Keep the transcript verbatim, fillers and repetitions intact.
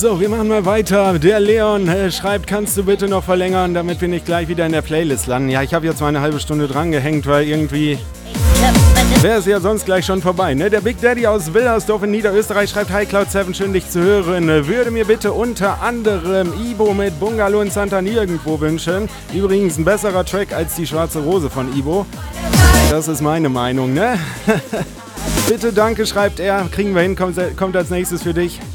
So, wir machen mal weiter. Der Leon äh, schreibt, kannst du bitte noch verlängern, damit wir nicht gleich wieder in der Playlist landen. Ja, ich habe jetzt mal eine halbe Stunde dran gehängt, weil irgendwie wäre es ja sonst gleich schon vorbei, ne? Der Big Daddy aus Willersdorf in Niederösterreich schreibt, hi Cloud sieben, schön dich zu hören. Würde mir bitte unter anderem Ibo mit Bungalow in Santa Nirgendwo wünschen. Übrigens ein besserer Track als die Schwarze Rose von Ibo. Das ist meine Meinung, ne? Bitte, danke, schreibt er. Kriegen wir hin, kommt, kommt als nächstes für dich.